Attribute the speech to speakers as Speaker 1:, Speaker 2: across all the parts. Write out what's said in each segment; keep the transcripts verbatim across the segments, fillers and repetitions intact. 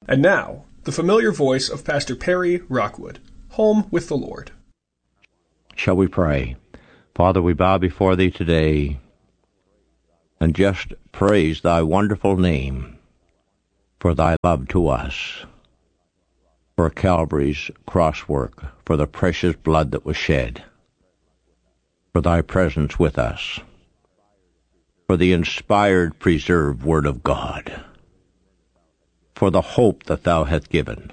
Speaker 1: And now, the familiar voice of Pastor Perry Rockwood, Home with the Lord.
Speaker 2: Shall we pray? Father, we bow before Thee today and just praise Thy wonderful name for Thy love to us, for Calvary's cross work, for the precious blood that was shed, for Thy presence with us, for the inspired, preserved Word of God, for the hope that Thou hast given.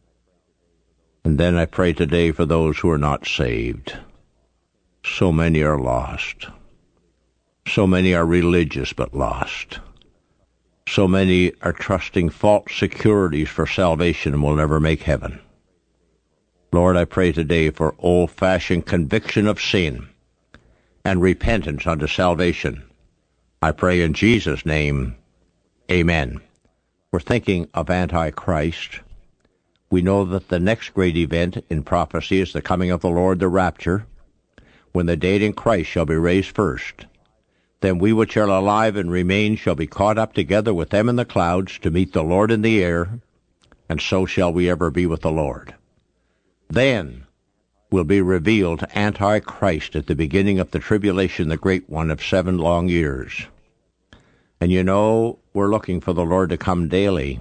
Speaker 2: And then I pray today for those who are not saved. So many are lost. So many are religious but lost. So many are trusting false securities for salvation and will never make heaven. Lord, I pray today for old-fashioned conviction of sin and repentance unto salvation. I pray in Jesus' name, amen. We're thinking of Antichrist. We know that the next great event in prophecy is the coming of the Lord, the rapture, when the dead in Christ shall be raised first. Then we which are alive and remain shall be caught up together with them in the clouds to meet the Lord in the air, and so shall we ever be with the Lord. Then will be revealed Antichrist at the beginning of the tribulation, the great one of seven long years. And you know, we're looking for the Lord to come daily.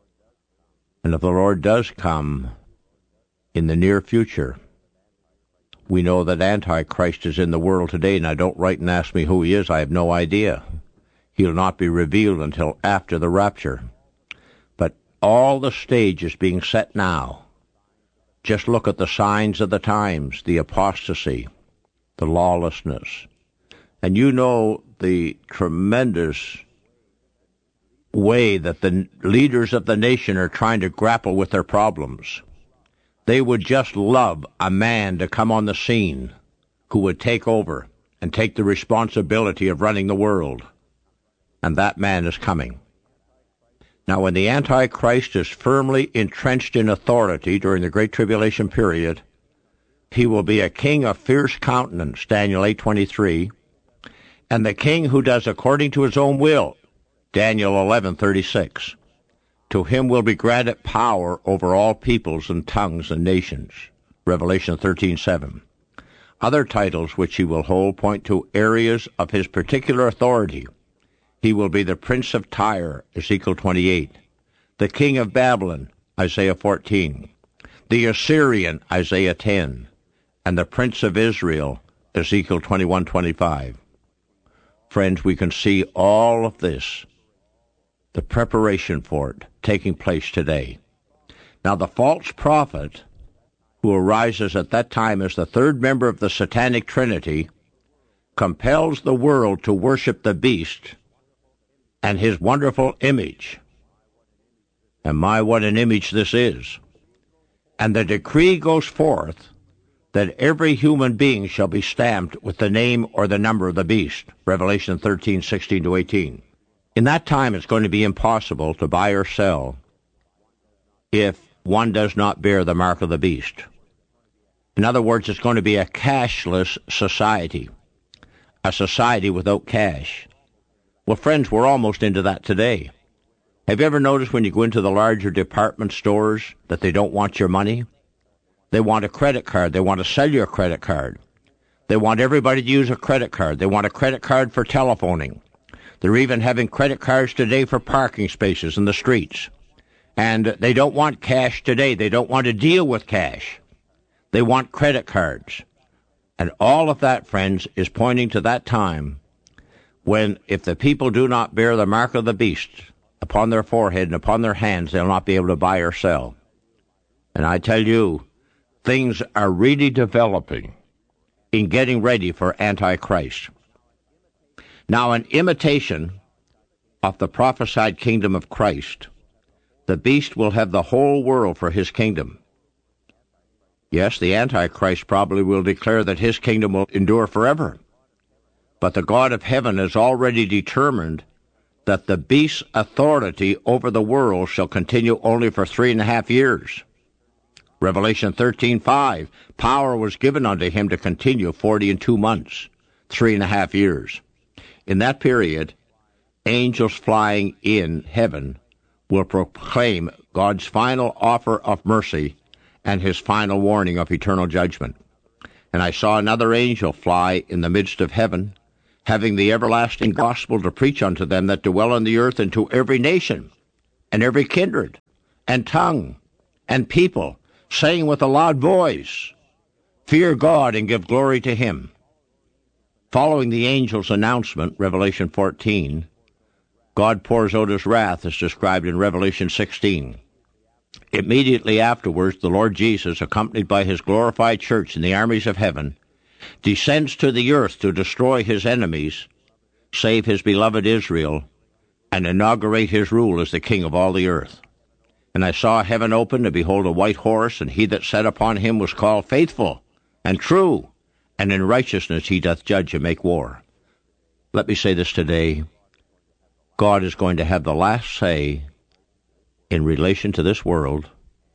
Speaker 2: And if the Lord does come in the near future, we know that Antichrist is in the world today. Now, don't write and ask me who he is. I have no idea. He'll not be revealed until after the rapture. But all the stage is being set now. Just look at the signs of the times, the apostasy, the lawlessness. And you know the tremendous way that the leaders of the nation are trying to grapple with their problems. They would just love a man to come on the scene who would take over and take the responsibility of running the world. And that man is coming. Now, when the Antichrist is firmly entrenched in authority during the Great Tribulation period, he will be a king of fierce countenance, Daniel eight twenty-three, and the king who does according to his own will, Daniel eleven thirty-six. To him will be granted power over all peoples and tongues and nations, Revelation thirteen seven. Other titles which he will hold point to areas of his particular authority. He will be the Prince of Tyre, Ezekiel twenty-eight, the King of Babylon, Isaiah fourteen, the Assyrian, Isaiah ten, and the Prince of Israel, Ezekiel twenty-one twenty-five. Friends, we can see all of this, the preparation for it, taking place today. Now, the false prophet, who arises at that time as the third member of the Satanic Trinity, compels the world to worship the beast and his wonderful image. And my, what an image this is. And the decree goes forth that every human being shall be stamped with the name or the number of the beast, Revelation thirteen sixteen to eighteen. In that time, it's going to be impossible to buy or sell if one does not bear the mark of the beast. In other words, it's going to be a cashless society, a society without cash. Well, friends, we're almost into that today. Have you ever noticed when you go into the larger department stores that they don't want your money? They want a credit card. They want to sell you a credit card. They want everybody to use a credit card. They want a credit card for telephoning. They're even having credit cards today for parking spaces in the streets. And they don't want cash today. They don't want to deal with cash. They want credit cards. And all of that, friends, is pointing to that time when, if the people do not bear the mark of the beast upon their forehead and upon their hands, they'll not be able to buy or sell. And I tell you, things are really developing in getting ready for Antichrist. Now, in imitation of the prophesied kingdom of Christ, the beast will have the whole world for his kingdom. Yes, the Antichrist probably will declare that his kingdom will endure forever. But the God of heaven has already determined that the beast's authority over the world shall continue only for three and a half years. Revelation thirteen five, power was given unto him to continue forty and two months, three and a half years. In that period, angels flying in heaven will proclaim God's final offer of mercy and his final warning of eternal judgment. And I saw another angel fly in the midst of heaven, having the everlasting gospel to preach unto them that dwell on the earth, and to every nation, and every kindred, and tongue, and people, saying with a loud voice, Fear God and give glory to him. Following the angel's announcement, Revelation fourteen, God pours out his wrath as described in Revelation sixteen. Immediately afterwards, the Lord Jesus, accompanied by his glorified church in the armies of heaven, descends to the earth to destroy his enemies, save his beloved Israel, and inaugurate his rule as the king of all the earth. And I saw heaven open, and behold a white horse, and he that sat upon him was called Faithful and True, and in righteousness he doth judge and make war. Let me say this today. God is going to have the last say in relation to this world,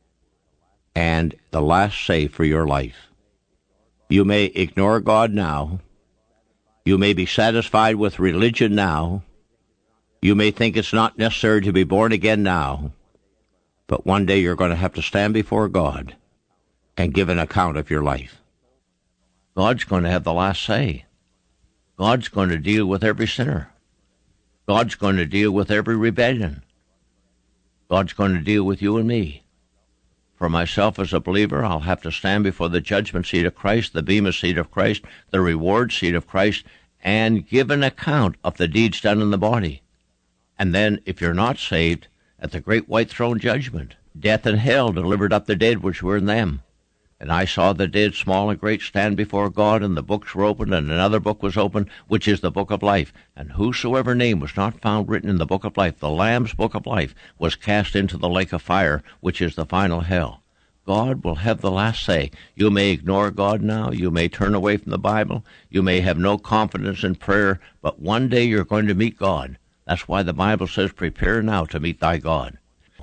Speaker 2: and the last say for your life. You may ignore God now. You may be satisfied with religion now. You may think it's not necessary to be born again now. But one day you're going to have to stand before God and give an account of your life. God's going to have the last say. God's going to deal with every sinner. God's going to deal with every rebellion. God's going to deal with you and me. For myself as a believer, I'll have to stand before the judgment seat of Christ, the bema seat of Christ, the reward seat of Christ, and give an account of the deeds done in the body. And then, if you're not saved, at the great white throne judgment, death and hell delivered up the dead which were in them. And I saw the dead, small and great, stand before God, and the books were opened, and another book was opened, which is the book of life. And whosoever name was not found written in the book of life, the Lamb's book of life, was cast into the lake of fire, which is the final hell. God will have the last say. You may ignore God now. You may turn away from the Bible. You may have no confidence in prayer, but one day you're going to meet God. That's why the Bible says, prepare now to meet thy God.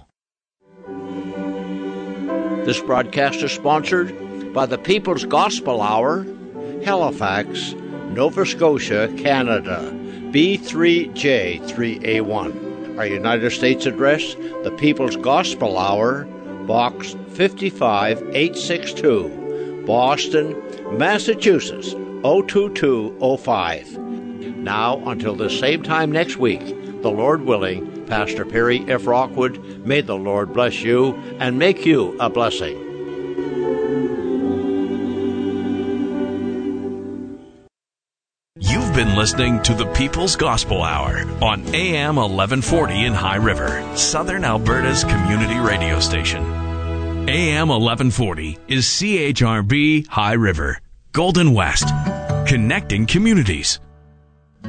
Speaker 2: This broadcast is sponsored by the People's Gospel Hour, Halifax, Nova Scotia, Canada, B three J three A one. Our United States address, the People's Gospel Hour, Box five eight six two, Boston, Massachusetts, oh two two oh five. Now, until the same time next week, the Lord willing, Pastor Perry F. Rockwood, may the Lord bless you and make you a blessing.
Speaker 3: You've been listening to the People's Gospel Hour on A M eleven forty in High River, Southern Alberta's community radio station. A M eleven forty is C H R B High River, Golden West, connecting communities.